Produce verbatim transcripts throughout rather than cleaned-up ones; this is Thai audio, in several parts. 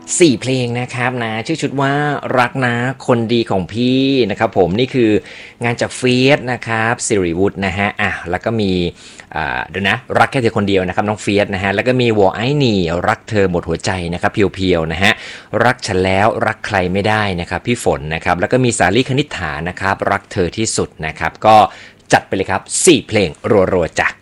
สี่เพลงนะครับนะชื่อชุดว่ารักนะคนดีของพี่นะครับผมนี่คืองานจากเฟียสนะครับสิริวุฒินะฮะอ่ะแล้วก็มีอ่าเดี๋ยวนะรักแค่เธอคนเดียวนะครับน้องเฟียสนะฮะแล้วก็มีวอไอหนี่รักเธอหมดหัวใจนะครับเพียวๆนะฮะรักฉันแล้วรักใครไม่ได้นะครับพี่ฝนนะครับแล้วก็มีสาลีคณิษฐานะครับรักเธอที่สุดนะครับก็จัดไปเลยครับสี่เพลงรัวๆจ้ะ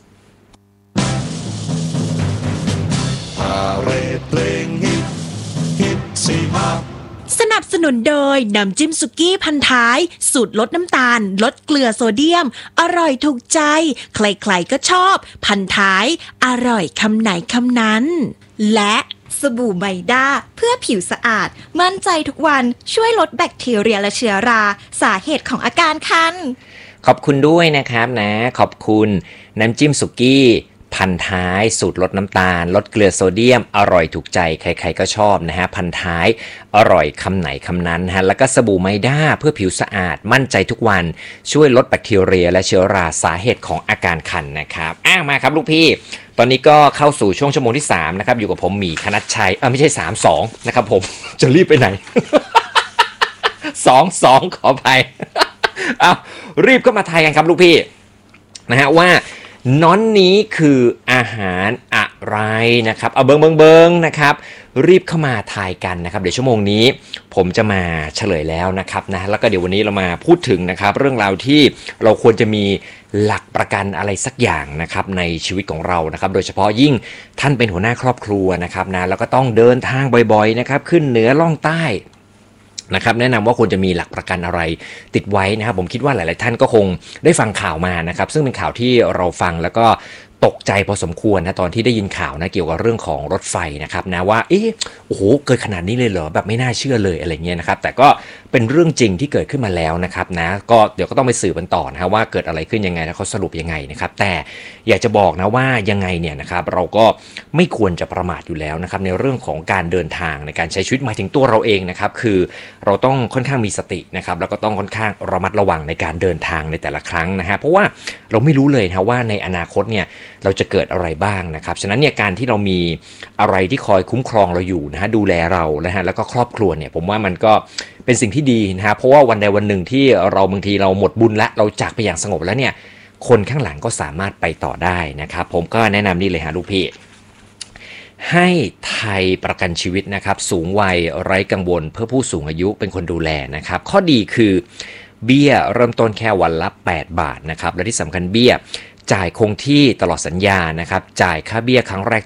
พาเรดเพลงฮิตฮิตสี่ภาคสนับสนุนโดยน้ำจิ้มสุกี้พันท้ายสูตรลดน้ำตาลลดเกลือโซเดียมอร่อยถูกใจใครๆก็ชอบพันท้ายอร่อยคำไหนคำนั้นและสบู่ไมด้าเพื่อผิวสะอาดมั่นใจทุกวันช่วยลดแบคทีเรียและเชื้อราสาเหตุของอาการคันขอบคุณด้วยนะครับนะขอบคุณน้ำจิ้มสุกี้พันท้ายสูตรลดน้ำตาลลดเกลือโซเดียมอร่อยถูกใจใครๆก็ชอบนะฮะพันท้ายอร่อยคำไหนคำนั้นนะฮะแล้วก็สบู่ไมด้าเพื่อผิวสะอาดมั่นใจทุกวันช่วยลดแบคทีเรียและเชื้อราสาเหตุของอาการคันนะครับอ้าวมาครับลูกพี่ตอนนี้ก็เข้าสู่ช่วงชั่วโมงที่สามนะครับอยู่กับผมหมีคณัชชัยเออไม่ใช่สาม สองนะครับผมจะรีบไปไหน สอง สองขออภัย อ้าวรีบเข้ามาทายกันครับลูกพี่นะฮะว่าน้อนนี้คืออาหารอะไรนะครับเอาเบิงเบิงเบิงนะครับรีบเข้ามาทายกันนะครับเดี๋ยวชั่วโมงนี้ผมจะมาเฉลยแล้วนะครับนะแล้วก็เดี๋ยววันนี้เรามาพูดถึงนะครับเรื่องราวที่เราควรจะมีหลักประกันอะไรสักอย่างนะครับในชีวิตของเรานะครับโดยเฉพาะยิ่งท่านเป็นหัวหน้าครอบครัวนะครับนะแล้วก็ต้องเดินทางบ่อยๆนะครับขึ้นเหนือล่องใต้นะครับแนะนำว่าควรจะมีหลักประกันอะไรติดไว้นะครับผมคิดว่าหลายๆท่านก็คงได้ฟังข่าวมานะครับซึ่งเป็นข่าวที่เราฟังแล้วก็ตกใจพอสมควรนะตอนที่ได้ยินข่าวนะเกี่ยวกับเรื่องของรถไฟนะครับนะว่าเอ๊ะโอ้โหเกิดขนาดนี้เลยเหรอแบบไม่น่าเชื่อเลยอะไรเงี้ยนะครับแต่ก็เป็นเรื่องจริงที่เกิดขึ้นมาแล้วนะครับนะก็เดี๋ยวก็ต้องไปสืบกันต่อนะครับว่าเกิดอะไรขึ้นยังไงแล้วเขาสรุปยังไงนะครับแต่อยากจะบอกนะว่ายังไงเนี่ยนะครับเราก็ไม่ควรจะประมาทอยู่แล้วนะครับในเรื่องของการเดินทางในการใช้ชีวิตหมายถึงตัวเราเองนะครับคือเราต้องค่อนข้างมีสตินะครับแล้วก็ต้องค่อนข้างระมัดระวังในการเดินทางในแต่ละครั้งนะฮะเพราะว่าเราไม่รู้เลยนะว่าในอนาคตเนี่ยเราจะเกิดอะไรบ้างนะครับฉะนั้นเนี่ยการที่เรามีอะไรที่คอยคุ้มครองเราอยู่นะฮะดูแลเรานะฮะแล้วก็ครอบครัวเนี่ยผมว่ามันก็เป็นสิ่งที่ดีนะฮะเพราะว่าวันใดวันหนึ่งที่เราบางทีเราหมดบุญละเราจากไปอย่างสงบแล้วเนี่ยคนข้างหลังก็สามารถไปต่อได้นะครับผมก็แนะนำนี่เลยฮะลูกพี่ให้ไทยประกันชีวิตนะครับสูงวัยไร้กังวลเพื่อผู้สูงอายุเป็นคนดูแลนะครับข้อดีคือเบี้ยเริ่มต้นแค่วันละแปดบาทนะครับและที่สำคัญเบี้ยจ่ายคงที่ตลอดสัญญานะครับจ่ายค่าเบี้ยครั้งแรก